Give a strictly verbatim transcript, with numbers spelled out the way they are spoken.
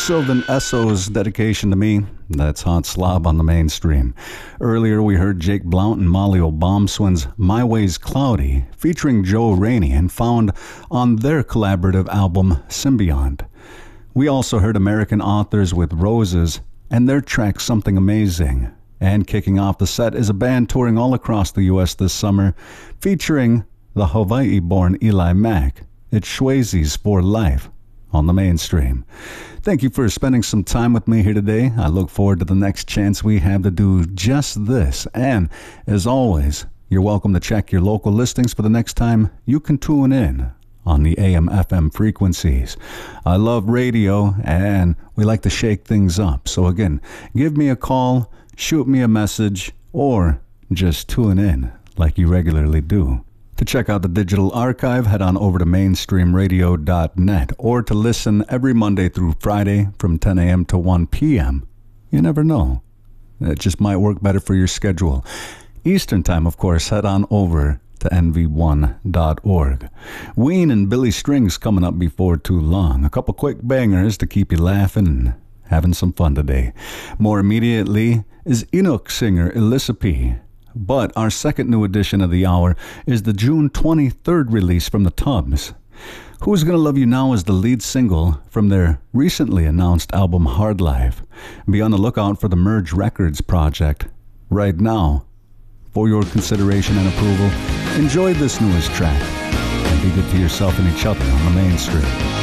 Sylvan Esso's dedication to me. That's Hot Slob on the Mainstream. Earlier we heard Jake Blount and Molly O'Bombswin's My Way's Cloudy, featuring Joe Rainey and found on their collaborative album Symbiont. We also heard American Authors with Roses and their track Something Amazing. And kicking off the set is a band touring all across the U S this summer, featuring the Hawaii-born Eli Mack. It's Swayze's For Life on the Mainstream. Thank you for spending some time with me here today. I look forward to the next chance we have to do just this. And as always, you're welcome to check your local listings for the next time you can tune in on the A M F M frequencies. I love radio and we like to shake things up. So again, give me a call, shoot me a message, or just tune in like you regularly do. To check out the digital archive, head on over to mainstream radio dot net, or to listen every Monday through Friday from ten a.m. to one p.m. You never know. It just might work better for your schedule. Eastern time, of course, head on over to N V one dot org. Ween and Billy Strings coming up before too long. A couple quick bangers to keep you laughing and having some fun today. More immediately is Inuk singer Elissa P. But our second new edition of the hour is the June twenty-third release from the Tubs. Who's Gonna Love You Now is the lead single from their recently announced album Hard Life. Be on the lookout for the Merge Records project. Right now, for your consideration and approval, enjoy this newest track and be good to yourself and each other on the Mainstream.